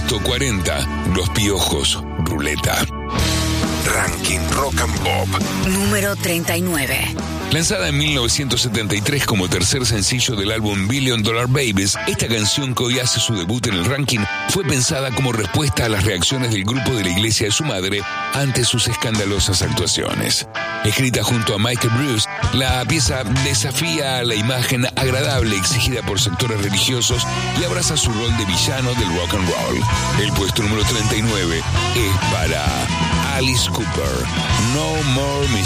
puesto 40, Los Piojos, Ruleta. Ranking Rock and Pop. Número 39. Lanzada en 1973 como tercer sencillo del álbum Billion Dollar Babies, esta canción que hoy hace su debut en el ranking fue pensada como respuesta a las reacciones del grupo de la iglesia de su madre ante sus escandalosas actuaciones. Escrita junto a Michael Bruce, la pieza desafía la imagen agradable exigida por sectores religiosos y abraza su rol de villano del rock and roll. El puesto número 39 es para Alice Cooper, No More